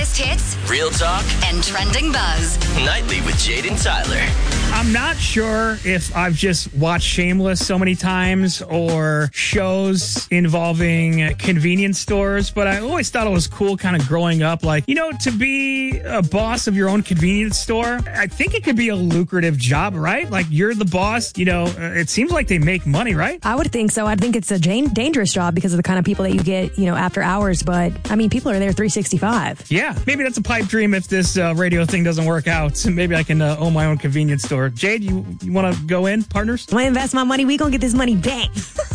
biggest hits, real talk, and trending buzz. Nightly with Jade and Tyler. I'm not sure if I've just watched Shameless so many times or shows involving convenience stores, but I always thought it was cool kind of growing up. Like, to be a boss of your own convenience store, I think it could be a lucrative job, right? Like, you're the boss, it seems like they make money, right? I would think so. I think it's a dangerous job because of the kind of people that you get, after hours. But, people are there 365. Yeah, maybe that's a pipe dream if this radio thing doesn't work out. Maybe I can own my own convenience store. Jade, you want to go in, partners? When I invest my money, we going to get this money back.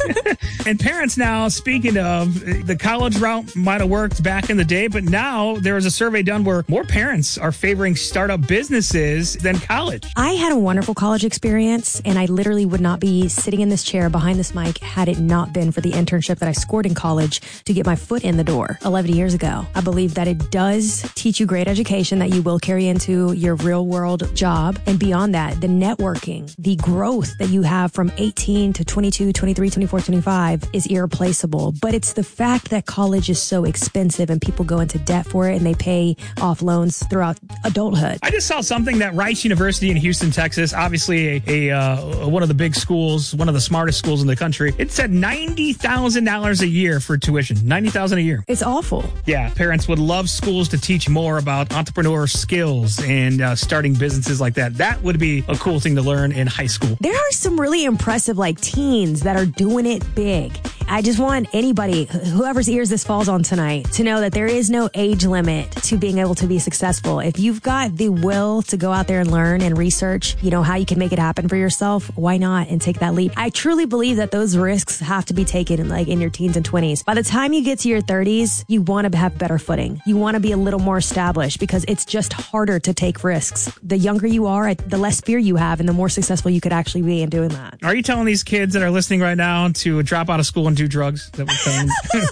And parents now, speaking of, the college route might have worked back in the day, but now there was a survey done where more parents are favoring startup businesses than college. I had a wonderful college experience, and I literally would not be sitting in this chair behind this mic had it not been for the internship that I scored in college to get my foot in the door 11 years ago. I believe that it does teach you great education that you will carry into your real world job. And beyond that, the networking, the growth that you have from 18 to 22, 23, 24, 25 is irreplaceable. But it's the fact that college is so expensive and people go into debt for it and they pay off loans throughout adulthood. I just saw something that Rice University in Houston, Texas, obviously a one of the big schools, one of the smartest schools in the country, it said $90,000 a year for tuition. $90,000 a year. It's awful. Yeah, parents would love schools to teach more about entrepreneur skills and starting businesses like that. That would be a cool thing to learn in high school. There are some really impressive teens that are doing it big. I just want anybody, whoever's ears this falls on tonight, to know that there is no age limit to being able to be successful. If you've got the will to go out there and learn and research, how you can make it happen for yourself, why not? And take that leap. I truly believe that those risks have to be taken in your teens and 20s. By the time you get to your 30s, you want to have better footing. You want to be a little more established because it's just harder to take risks. The younger you are, the less fear you have and the more successful you could actually be in doing that. Are you telling these kids that are listening right now to drop out of school and do drugs? That we're telling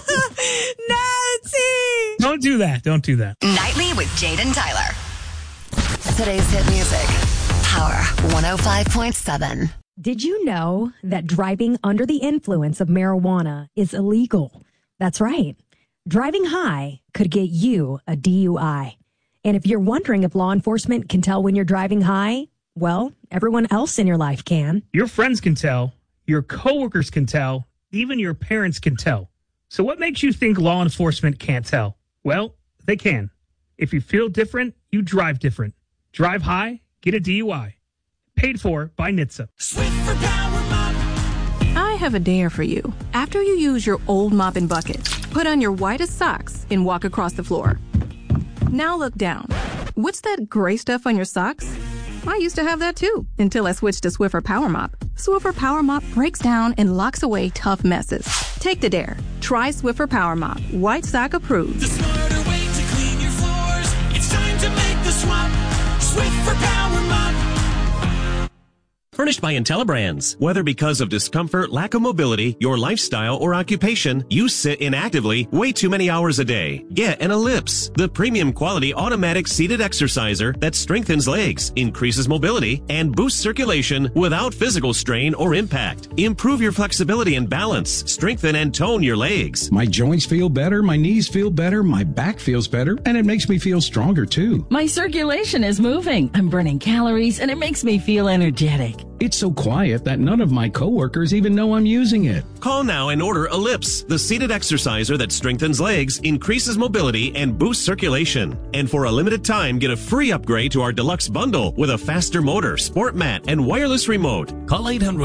Nancy! Don't do that. Don't do that. Nightly with Jade and Tyler. Today's hit music. Power 105.7. Did you know that driving under the influence of marijuana is illegal? That's right. Driving high could get you a DUI. And if you're wondering if law enforcement can tell when you're driving high, well, everyone else in your life can. Your friends can tell. Your coworkers can tell. Even your parents can tell. So what makes you think law enforcement can't tell? Well, they can. If you feel different, you drive different. Drive high, get a DUI. Paid for by NHTSA. Swiffer Power Mop. I have a dare for you. After you use your old mop and bucket, put on your whitest socks and walk across the floor. Now look down. What's that gray stuff on your socks? I used to have that too, until I switched to Swiffer Power Mop. Swiffer Power Mop breaks down and locks away tough messes. Take the dare. Try Swiffer Power Mop. White sock approved. The smarter way to clean your floors. It's time to make the swap. Swiffer Power Mop. Furnished by IntelliBrands. Whether because of discomfort, lack of mobility, your lifestyle, or occupation, you sit inactively way too many hours a day. Get an Ellipse, the premium quality automatic seated exerciser that strengthens legs, increases mobility, and boosts circulation without physical strain or impact. Improve your flexibility and balance, strengthen and tone your legs. My joints feel better, my knees feel better, my back feels better, and it makes me feel stronger too. My circulation is moving. I'm burning calories, and it makes me feel energetic. It's so quiet that none of my coworkers even know I'm using it. Call now and order Ellipse, the seated exerciser that strengthens legs, increases mobility, and boosts circulation. And for a limited time, get a free upgrade to our deluxe bundle with a faster motor, sport mat, and wireless remote. Call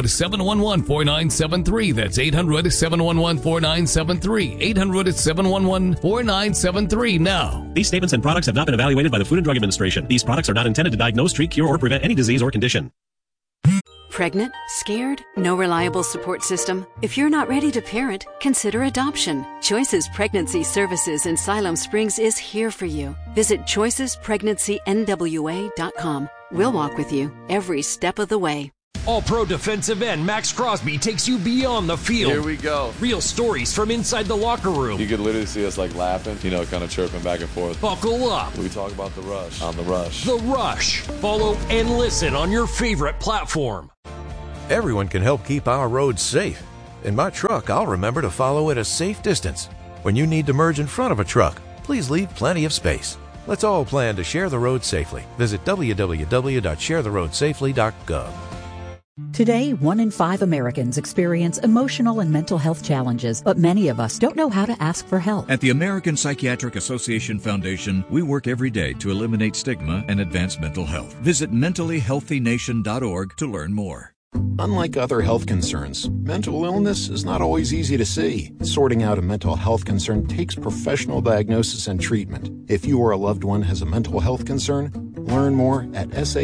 800-711-4973. That's 800-711-4973. 800-711-4973 now. These statements and products have not been evaluated by the Food and Drug Administration. These products are not intended to diagnose, treat, cure, or prevent any disease or condition. Pregnant? Scared? No reliable support system? If you're not ready to parent, consider adoption. Choices Pregnancy Services in Siloam Springs is here for you. Visit choicespregnancy.nwa.com. We'll walk with you every step of the way. All-Pro defensive end Max Crosby takes you beyond the field. Here we go. Real stories from inside the locker room. You could literally see us laughing, kind of chirping back and forth. Buckle up. We talk about The Rush on The Rush. The Rush. Follow and listen on your favorite platform. Everyone can help keep our roads safe. In my truck, I'll remember to follow at a safe distance. When you need to merge in front of a truck, please leave plenty of space. Let's all plan to share the road safely. Visit www.sharetheroadsafely.gov. Today, 1 in 5 Americans experience emotional and mental health challenges, but many of us don't know how to ask for help. At the American Psychiatric Association Foundation, we work every day to eliminate stigma and advance mental health. Visit mentallyhealthynation.org to learn more. Unlike other health concerns, mental illness is not always easy to see. Sorting out a mental health concern takes professional diagnosis and treatment. If you or a loved one has a mental health concern, learn more at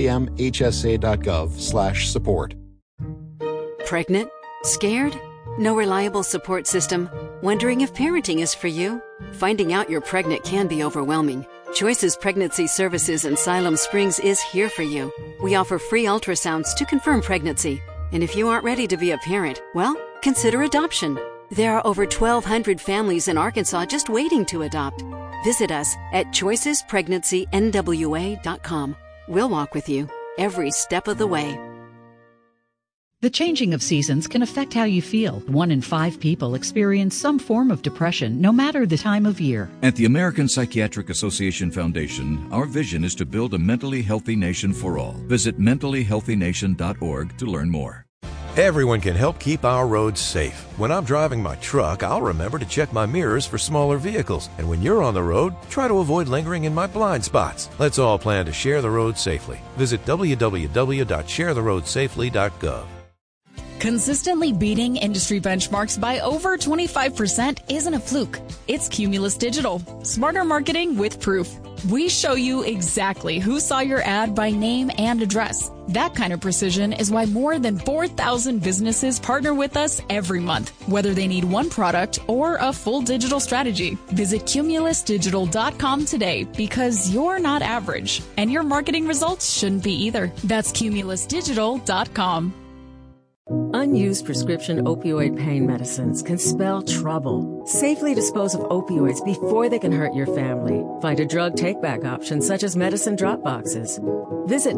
samhsa.gov/support. Pregnant? Scared? No reliable support system? Wondering if parenting is for you? Finding out you're pregnant can be overwhelming. Choices Pregnancy Services in Siloam Springs is here for you. We offer free ultrasounds to confirm pregnancy. And if you aren't ready to be a parent, well, consider adoption. There are over 1,200 families in Arkansas just waiting to adopt. Visit us at choicespregnancy.nwa.com. We'll walk with you every step of the way. The changing of seasons can affect how you feel. 1 in 5 people experience some form of depression, no matter the time of year. At the American Psychiatric Association Foundation, our vision is to build a mentally healthy nation for all. Visit mentallyhealthynation.org to learn more. Everyone can help keep our roads safe. When I'm driving my truck, I'll remember to check my mirrors for smaller vehicles. And when you're on the road, try to avoid lingering in my blind spots. Let's all plan to share the road safely. Visit www.sharetheroadsafely.gov. Consistently beating industry benchmarks by over 25% isn't a fluke. It's Cumulus Digital. Smarter marketing with proof. We show you exactly who saw your ad by name and address. That kind of precision is why more than 4,000 businesses partner with us every month, whether they need one product or a full digital strategy. Visit cumulusdigital.com today because you're not average, and your marketing results shouldn't be either. That's cumulusdigital.com. Unused prescription opioid pain medicines can spell trouble. Safely dispose of opioids before they can hurt your family. Find a drug take-back option such as medicine drop boxes. Visit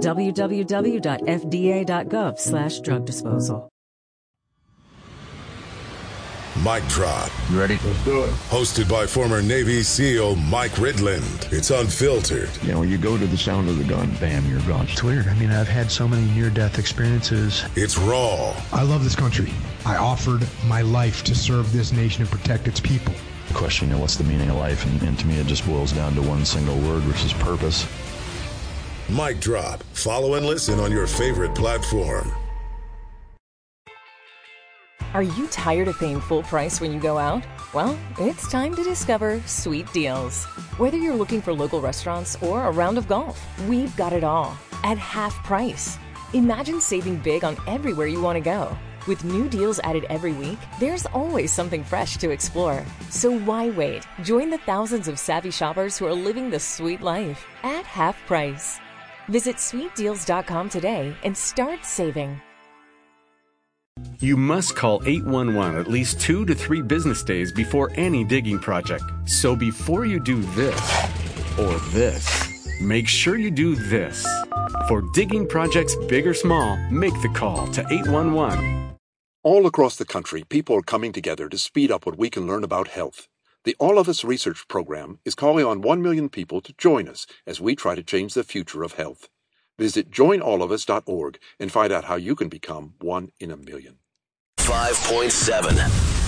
www.fda.gov/drug disposal. Mic Drop. You ready? Let's do it. Hosted by former Navy SEAL Mike Ridland. It's unfiltered. You know, when you go to the sound of the gun, bam, you're gone. It's weird. I mean, I've had so many near-death experiences. It's raw. I love this country. I offered my life to serve this nation and protect its people. The question, what's the meaning of life? And to me, it just boils down to one single word, which is purpose. Mic Drop. Follow and listen on your favorite platform. Are you tired of paying full price when you go out? Well, it's time to discover Sweet Deals. Whether you're looking for local restaurants or a round of golf, we've got it all at half price. Imagine saving big on everywhere you want to go. With new deals added every week, there's always something fresh to explore. So why wait? Join the thousands of savvy shoppers who are living the sweet life at half price. Visit sweetdeals.com today and start saving. You must call 811 at least 2 to 3 business days before any digging project. So before you do this or this, make sure you do this. For digging projects big or small, make the call to 811. All across the country, people are coming together to speed up what we can learn about health. The All of Us Research Program is calling on 1 million people to join us as we try to change the future of health. Visit joinallofus.org and find out how you can become 1 in a million. 5.7.